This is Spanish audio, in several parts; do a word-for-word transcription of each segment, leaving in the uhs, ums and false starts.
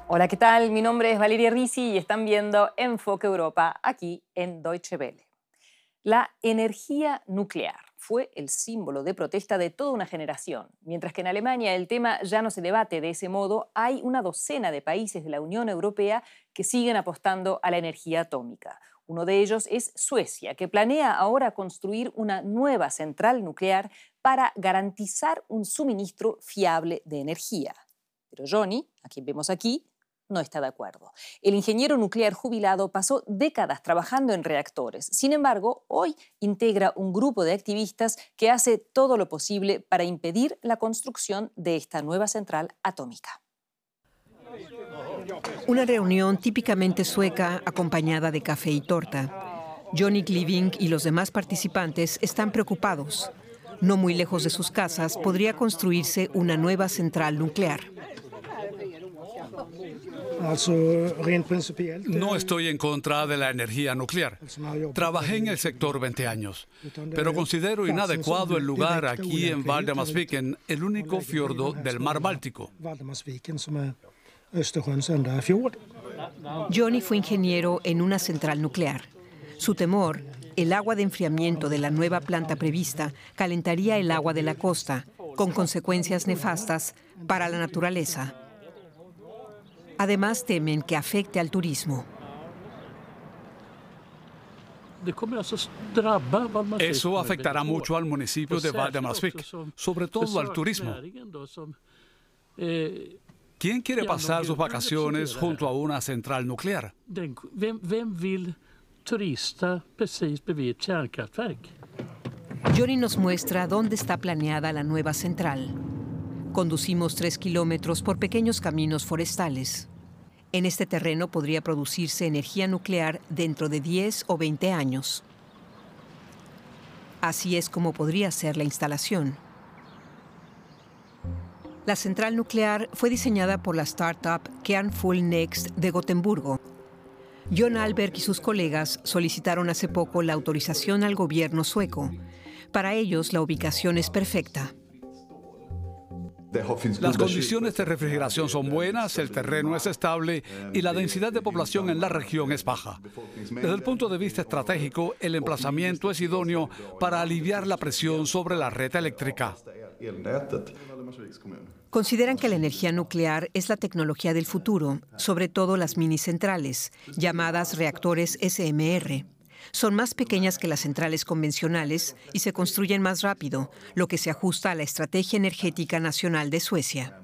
Hola, ¿qué tal? Mi nombre es Valeria Risi y están viendo Enfoque Europa aquí en Deutsche Welle. La energía nuclear fue el símbolo de protesta de toda una generación. Mientras que en Alemania el tema ya no se debate de ese modo, hay una docena de países de la Unión Europea que siguen apostando a la energía atómica. Uno de ellos es Suecia, que planea ahora construir una nueva central nuclear para garantizar un suministro fiable de energía. Pero Johnny, a quien vemos aquí, no está de acuerdo. El ingeniero nuclear jubilado pasó décadas trabajando en reactores. Sin embargo, hoy integra un grupo de activistas que hace todo lo posible para impedir la construcción de esta nueva central atómica. Una reunión típicamente sueca acompañada de café y torta. Johnny Gливing y los demás participantes están preocupados. No muy lejos de sus casas podría construirse una nueva central nuclear. No estoy en contra de la energía nuclear. Trabajé en el sector veinte años, pero considero inadecuado el lugar aquí en Valdemarsviken, el único fiordo del mar Báltico. Johnny fue ingeniero en una central nuclear. Su temor, el agua de enfriamiento de la nueva planta prevista, calentaría el agua de la costa, con consecuencias nefastas para la naturaleza. Además, temen que afecte al turismo. Eso afectará mucho al municipio de Valdemarsvik, sobre todo al turismo. ¿Quién quiere pasar sus vacaciones junto a una central nuclear? Johnny nos muestra dónde está planeada la nueva central. Conducimos tres kilómetros por pequeños caminos forestales. En este terreno podría producirse energía nuclear dentro de diez o veinte años. Así es como podría ser la instalación. La central nuclear fue diseñada por la startup Kärnfull Next de Gotemburgo. John Alberg y sus colegas solicitaron hace poco la autorización al gobierno sueco. Para ellos, la ubicación es perfecta. Las condiciones de refrigeración son buenas, el terreno es estable y la densidad de población en la región es baja. Desde el punto de vista estratégico, el emplazamiento es idóneo para aliviar la presión sobre la red eléctrica. Consideran que la energía nuclear es la tecnología del futuro, sobre todo las minicentrales, llamadas reactores S M R. Son más pequeñas que las centrales convencionales y se construyen más rápido, lo que se ajusta a la estrategia energética nacional de Suecia.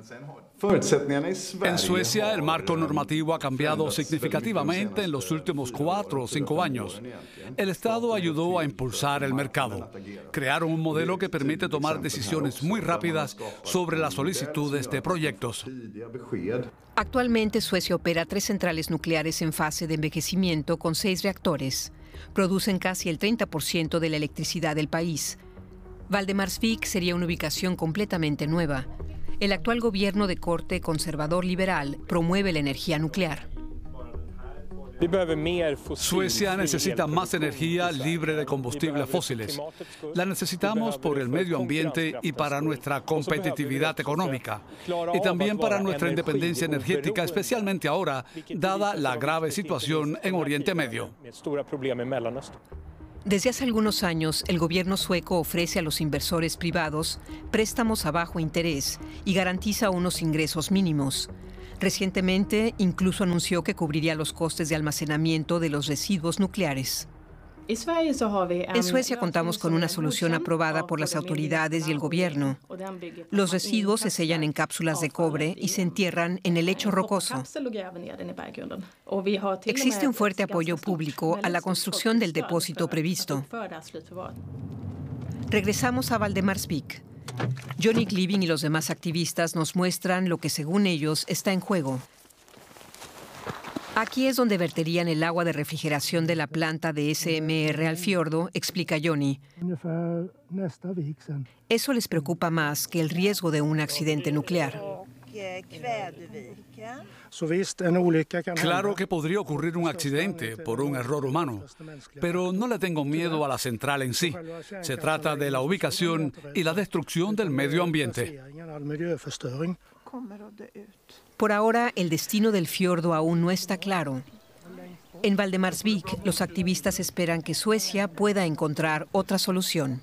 En Suecia, el marco normativo ha cambiado significativamente en los últimos cuatro o cinco años. El Estado ayudó a impulsar el mercado. Crearon un modelo que permite tomar decisiones muy rápidas sobre las solicitudes de proyectos. Actualmente, Suecia opera tres centrales nucleares en fase de envejecimiento con seis reactores. Producen casi el treinta por ciento de la electricidad del país. Valdemarsvik sería una ubicación completamente nueva. El actual gobierno de corte conservador liberal promueve la energía nuclear. Suecia necesita más energía libre de combustibles fósiles. La necesitamos por el medio ambiente y para nuestra competitividad económica. Y también para nuestra independencia energética, especialmente ahora, dada la grave situación en Oriente Medio. Desde hace algunos años, el gobierno sueco ofrece a los inversores privados préstamos a bajo interés y garantiza unos ingresos mínimos. Recientemente, incluso anunció que cubriría los costes de almacenamiento de los residuos nucleares. En Suecia contamos con una solución aprobada por las autoridades y el gobierno. Los residuos se sellan en cápsulas de cobre y se entierran en el lecho rocoso. Existe un fuerte apoyo público a la construcción del depósito previsto. Regresamos a Valdemarsvik. Johnny Gливing y los demás activistas nos muestran lo que, según ellos, está en juego. Aquí es donde verterían el agua de refrigeración de la planta de S M R al fiordo, explica Johnny. Eso les preocupa más que el riesgo de un accidente nuclear. Claro que podría ocurrir un accidente por un error humano, pero no le tengo miedo a la central en sí. Se trata de la ubicación y la destrucción del medio ambiente. Por ahora, el destino del fiordo aún no está claro. En Valdemarsvik, los activistas esperan que Suecia pueda encontrar otra solución.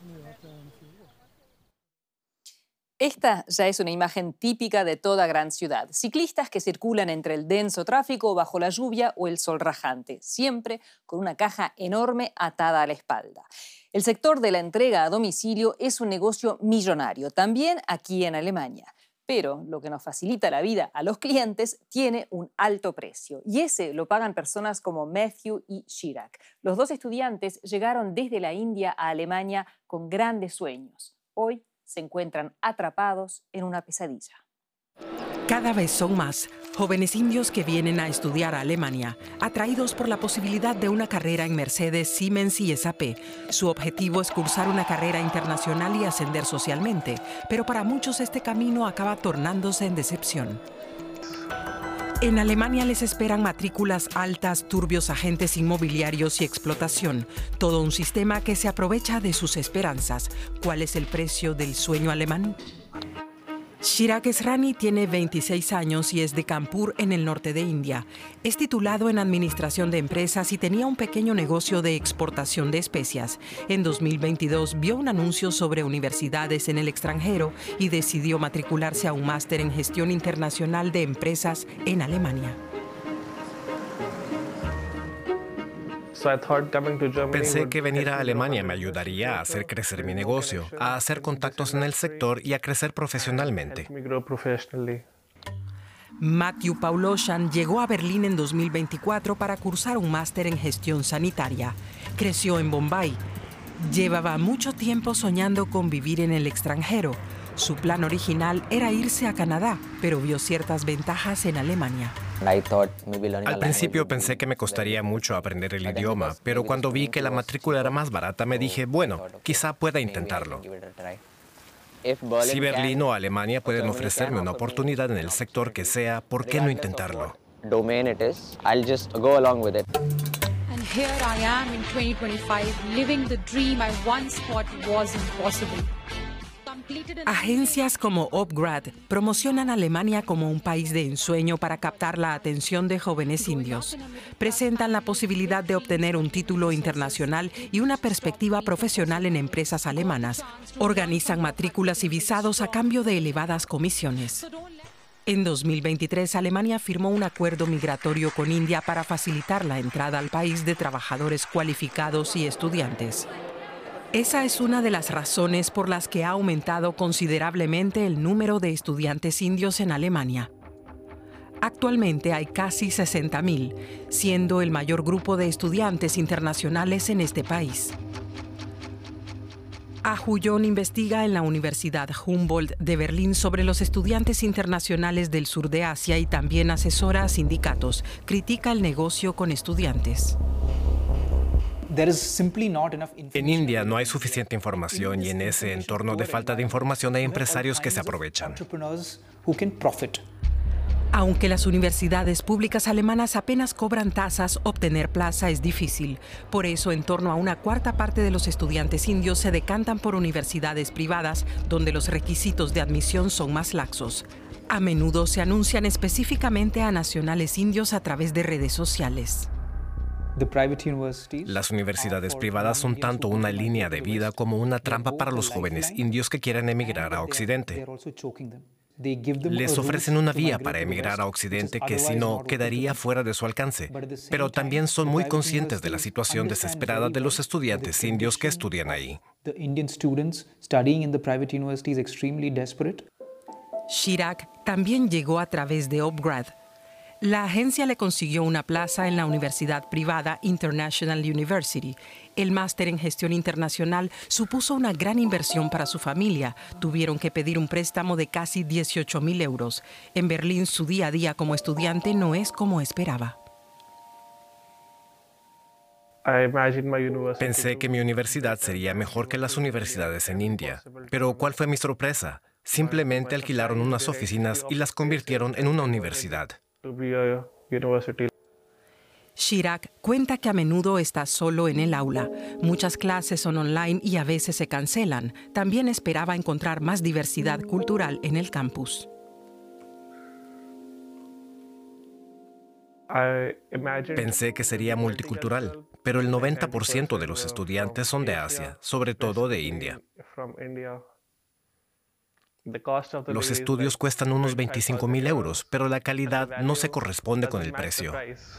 Esta ya es una imagen típica de toda gran ciudad. Ciclistas que circulan entre el denso tráfico bajo la lluvia o el sol rajante, siempre con una caja enorme atada a la espalda. El sector de la entrega a domicilio es un negocio millonario, también aquí en Alemania. Pero lo que nos facilita la vida a los clientes tiene un alto precio. Y ese lo pagan personas como Matthew y Chirag. Los dos estudiantes llegaron desde la India a Alemania con grandes sueños. Hoy se encuentran atrapados en una pesadilla. Cada vez son más jóvenes indios que vienen a estudiar a Alemania, atraídos por la posibilidad de una carrera en Mercedes, Siemens y S A P. Su objetivo es cursar una carrera internacional y ascender socialmente, pero para muchos este camino acaba tornándose en decepción. En Alemania les esperan matrículas altas, turbios agentes inmobiliarios y explotación. Todo un sistema que se aprovecha de sus esperanzas. ¿Cuál es el precio del sueño alemán? Chirag Esrani tiene veintiséis años y es de Kanpur, en el norte de India. Es titulado en Administración de Empresas y tenía un pequeño negocio de exportación de especias. En dos mil veintidós vio un anuncio sobre universidades en el extranjero y decidió matricularse a un máster en Gestión Internacional de Empresas en Alemania. Pensé que venir a Alemania me ayudaría a hacer crecer mi negocio, a hacer contactos en el sector y a crecer profesionalmente. Matthew Pauloshan llegó a Berlín en dos mil veinticuatro para cursar un máster en gestión sanitaria. Creció en Bombay. Llevaba mucho tiempo soñando con vivir en el extranjero. Su plan original era irse a Canadá, pero vio ciertas ventajas en Alemania. Al principio pensé que me costaría mucho aprender el idioma, pero cuando vi que la matrícula era más barata me dije, bueno, quizá pueda intentarlo. Si Berlín o Alemania pueden ofrecerme una oportunidad en el sector que sea, ¿por qué no intentarlo? And here I am in twenty twenty-five, living the dream I once thought was impossible. Agencias como Opgrad promocionan a Alemania como un país de ensueño para captar la atención de jóvenes indios. Presentan la posibilidad de obtener un título internacional y una perspectiva profesional en empresas alemanas. Organizan matrículas y visados a cambio de elevadas comisiones. En dos mil veintitrés, Alemania firmó un acuerdo migratorio con India para facilitar la entrada al país de trabajadores cualificados y estudiantes. Esa es una de las razones por las que ha aumentado considerablemente el número de estudiantes indios en Alemania. Actualmente hay casi sesenta mil, siendo el mayor grupo de estudiantes internacionales en este país. Ahullón investiga en la Universidad Humboldt de Berlín sobre los estudiantes internacionales del sur de Asia y también asesora a sindicatos. Critica el negocio con estudiantes. En India no hay suficiente información y en ese entorno de falta de información hay empresarios que se aprovechan. Aunque las universidades públicas alemanas apenas cobran tasas, obtener plaza es difícil. Por eso, en torno a una cuarta parte de los estudiantes indios se decantan por universidades privadas, donde los requisitos de admisión son más laxos. A menudo se anuncian específicamente a nacionales indios a través de redes sociales. Las universidades privadas son tanto una línea de vida como una trampa para los jóvenes indios que quieran emigrar a Occidente. Les ofrecen una vía para emigrar a Occidente que, si no, quedaría fuera de su alcance. Pero también son muy conscientes de la situación desesperada de los estudiantes indios que estudian ahí. Chirag también llegó a través de Opgrad. La agencia le consiguió una plaza en la universidad privada International University. El máster en gestión internacional supuso una gran inversión para su familia. Tuvieron que pedir un préstamo de casi dieciocho mil euros. En Berlín, su día a día como estudiante no es como esperaba. Pensé que mi universidad sería mejor que las universidades en India. Pero ¿cuál fue mi sorpresa? Simplemente alquilaron unas oficinas y las convirtieron en una universidad. Chirag cuenta que a menudo está solo en el aula. Muchas clases son online y a veces se cancelan. También esperaba encontrar más diversidad cultural en el campus. Pensé que sería multicultural, pero el noventa por ciento de los estudiantes son de Asia, sobre todo de India. Los estudios cuestan unos veinticinco mil euros, pero la calidad no se corresponde con el precio.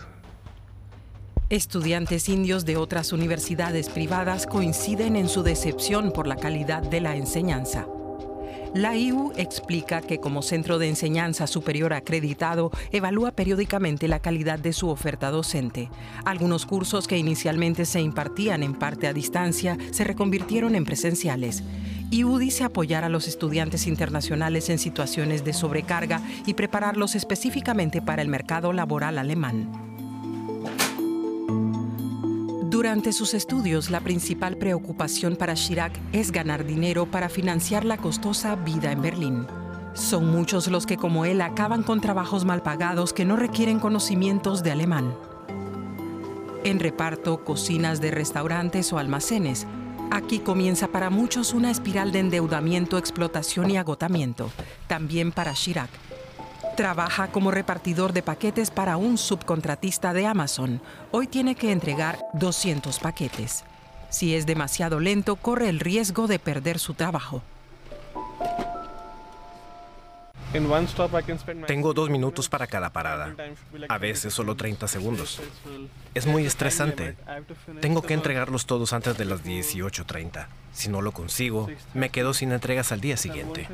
Estudiantes indios de otras universidades privadas coinciden en su decepción por la calidad de la enseñanza. La I U explica que como centro de enseñanza superior acreditado, evalúa periódicamente la calidad de su oferta docente. Algunos cursos que inicialmente se impartían en parte a distancia se reconvirtieron en presenciales. I U dice apoyar a los estudiantes internacionales en situaciones de sobrecarga y prepararlos específicamente para el mercado laboral alemán. Durante sus estudios, la principal preocupación para Chirac es ganar dinero para financiar la costosa vida en Berlín. Son muchos los que, como él, acaban con trabajos mal pagados que no requieren conocimientos de alemán. En reparto, cocinas de restaurantes o almacenes. Aquí comienza para muchos una espiral de endeudamiento, explotación y agotamiento. También para Chirac. Trabaja como repartidor de paquetes para un subcontratista de Amazon. Hoy tiene que entregar doscientos paquetes. Si es demasiado lento, corre el riesgo de perder su trabajo. Tengo dos minutos para cada parada. A veces solo treinta segundos. Es muy estresante. Tengo que entregarlos todos antes de las dieciocho treinta. Si no lo consigo, me quedo sin entregas al día siguiente.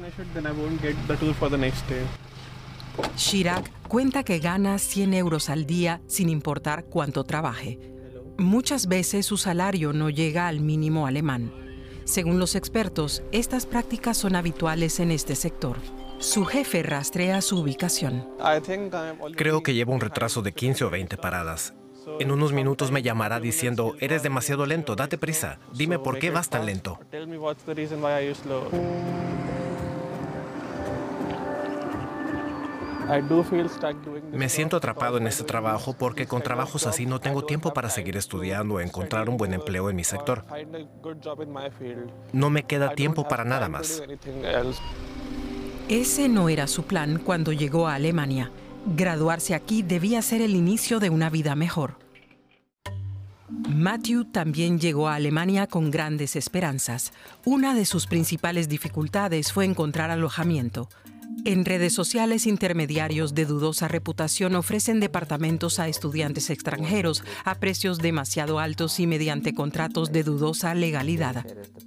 Chirac cuenta que gana cien euros al día sin importar cuánto trabaje. Muchas veces su salario no llega al mínimo alemán. Según los expertos, estas prácticas son habituales en este sector. Su jefe rastrea su ubicación. Creo que llevo un retraso de quince o veinte paradas. En unos minutos me llamará diciendo, eres demasiado lento, date prisa. Dime por qué vas tan lento. Me siento atrapado en este trabajo porque con trabajos así no tengo tiempo para seguir estudiando o encontrar un buen empleo en mi sector. No me queda tiempo para nada más. Ese no era su plan cuando llegó a Alemania. Graduarse aquí debía ser el inicio de una vida mejor. Matthew también llegó a Alemania con grandes esperanzas. Una de sus principales dificultades fue encontrar alojamiento. En redes sociales, intermediarios de dudosa reputación ofrecen departamentos a estudiantes extranjeros a precios demasiado altos y mediante contratos de dudosa legalidad.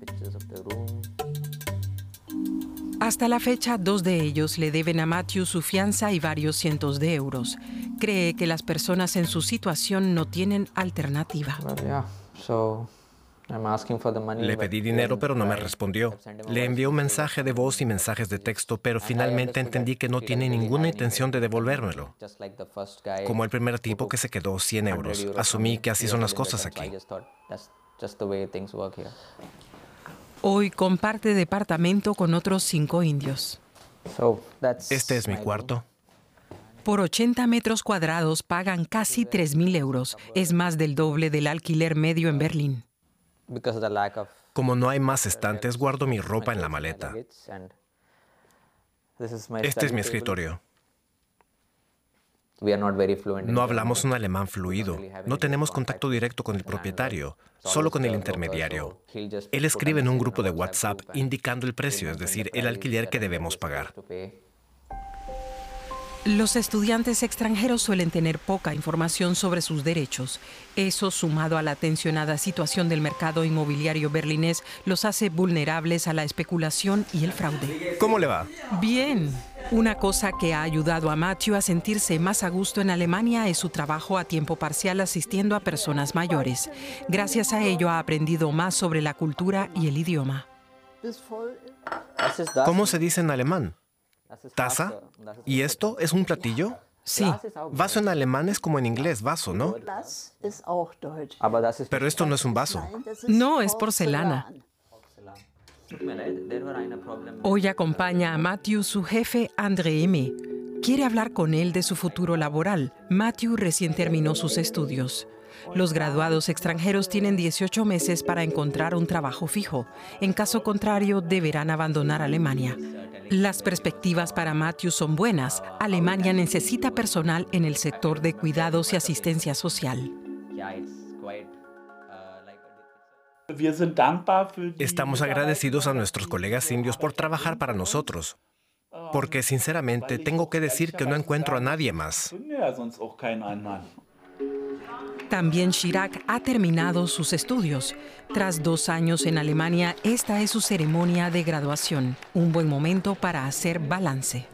Hasta la fecha, dos de ellos le deben a Matthew su fianza y varios cientos de euros. Cree que las personas en su situación no tienen alternativa. Le pedí dinero, pero no me respondió. Le envié un mensaje de voz y mensajes de texto, pero finalmente entendí que no tiene ninguna intención de devolvérmelo. Como el primer tipo que se quedó cien euros. Asumí que así son las cosas aquí. Hoy comparte departamento con otros cinco indios. Este es mi cuarto. Por ochenta metros cuadrados pagan casi tres mil euros. Es más del doble del alquiler medio en Berlín. Como no hay más estantes, guardo mi ropa en la maleta. Este es mi escritorio. No hablamos un alemán fluido. No tenemos contacto directo con el propietario, solo con el intermediario. Él escribe en un grupo de WhatsApp indicando el precio, es decir, el alquiler que debemos pagar. Los estudiantes extranjeros suelen tener poca información sobre sus derechos. Eso, sumado a la tensionada situación del mercado inmobiliario berlinés, los hace vulnerables a la especulación y el fraude. ¿Cómo le va? Bien. Una cosa que ha ayudado a Matthew a sentirse más a gusto en Alemania es su trabajo a tiempo parcial asistiendo a personas mayores. Gracias a ello ha aprendido más sobre la cultura y el idioma. ¿Cómo se dice en alemán? ¿Taza? ¿Y esto es un platillo? Sí. Vaso en alemán es como en inglés, vaso, ¿no? Pero esto no es un vaso. No, es porcelana. Hoy acompaña a Matthew su jefe, André Aimé. Quiere hablar con él de su futuro laboral. Matthew recién terminó sus estudios. Los graduados extranjeros tienen dieciocho meses para encontrar un trabajo fijo. En caso contrario, deberán abandonar Alemania. Las perspectivas para Matthew son buenas. Alemania necesita personal en el sector de cuidados y asistencia social. Estamos agradecidos a nuestros colegas indios por trabajar para nosotros, porque sinceramente tengo que decir que no encuentro a nadie más. También Chirac ha terminado sus estudios. Tras dos años en Alemania, esta es su ceremonia de graduación. Un buen momento para hacer balance.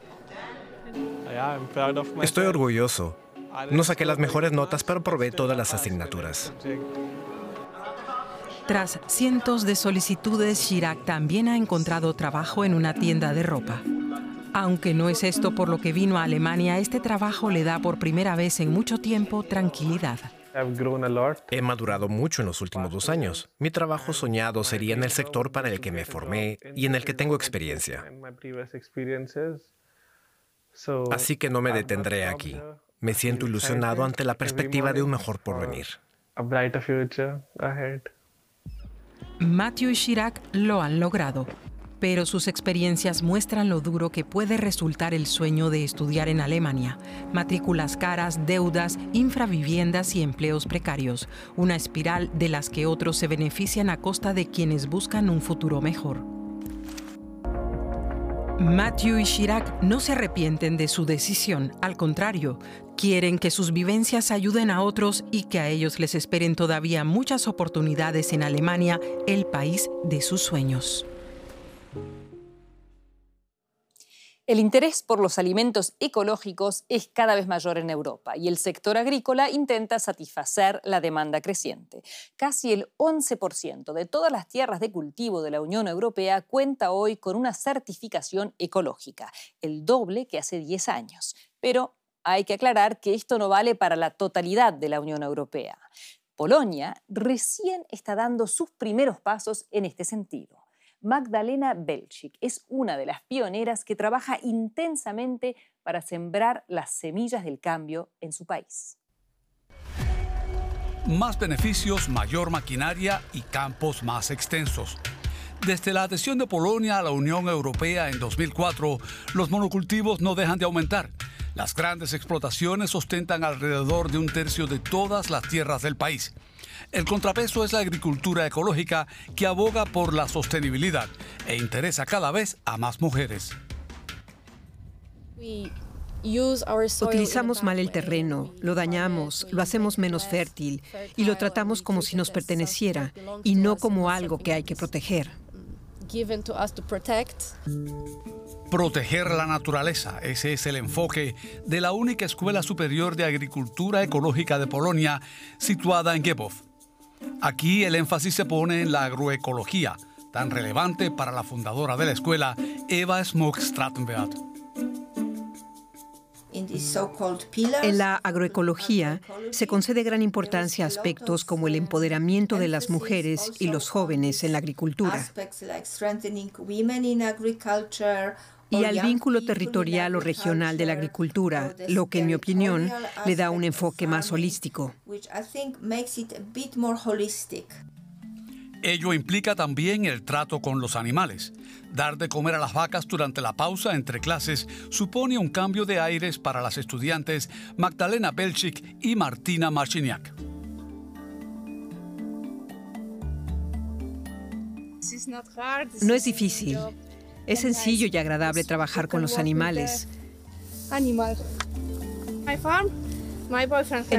Estoy orgulloso. No saqué las mejores notas, pero probé todas las asignaturas. Tras cientos de solicitudes, Chirac también ha encontrado trabajo en una tienda de ropa. Aunque no es esto por lo que vino a Alemania, este trabajo le da por primera vez en mucho tiempo tranquilidad. He madurado mucho en los últimos dos años. Mi trabajo soñado sería en el sector para el que me formé y en el que tengo experiencia. Así que no me detendré aquí. Me siento ilusionado ante la perspectiva de un mejor porvenir. Matthew y Chirac lo han logrado, pero sus experiencias muestran lo duro que puede resultar el sueño de estudiar en Alemania. Matrículas caras, deudas, infraviviendas y empleos precarios. Una espiral de las que otros se benefician a costa de quienes buscan un futuro mejor. Matthew y Chirac no se arrepienten de su decisión. Al contrario, quieren que sus vivencias ayuden a otros y que a ellos les esperen todavía muchas oportunidades en Alemania, el país de sus sueños. El interés por los alimentos ecológicos es cada vez mayor en Europa y el sector agrícola intenta satisfacer la demanda creciente. Casi el once por ciento de todas las tierras de cultivo de la Unión Europea cuenta hoy con una certificación ecológica, el doble que hace diez años. Pero hay que aclarar que esto no vale para la totalidad de la Unión Europea. Polonia recién está dando sus primeros pasos en este sentido. Magdalena Belczyk es una de las pioneras que trabaja intensamente para sembrar las semillas del cambio en su país. Más beneficios, mayor maquinaria y campos más extensos. Desde la adhesión de Polonia a la Unión Europea en dos mil cuatro, los monocultivos no dejan de aumentar. Las grandes explotaciones ostentan alrededor de un tercio de todas las tierras del país. El contrapeso es la agricultura ecológica que aboga por la sostenibilidad e interesa cada vez a más mujeres. Utilizamos mal el terreno, lo dañamos, lo hacemos menos fértil y lo tratamos como si nos perteneciera y no como algo que hay que proteger. Proteger la naturaleza, ese es el enfoque de la única escuela superior de agricultura ecológica de Polonia, situada en Głębów. Aquí el énfasis se pone en la agroecología, tan relevante para la fundadora de la escuela, Eva Smok-Strattenberg. En la agroecología se concede gran importancia a aspectos como el empoderamiento de las mujeres y los jóvenes en la agricultura y al vínculo territorial o regional de la agricultura, lo que en mi opinión le da un enfoque más holístico. Ello implica también el trato con los animales. Dar de comer a las vacas durante la pausa entre clases supone un cambio de aires para las estudiantes Magdalena Belczyk y Martina Marciniak. No es difícil. Es sencillo y agradable trabajar con los animales. En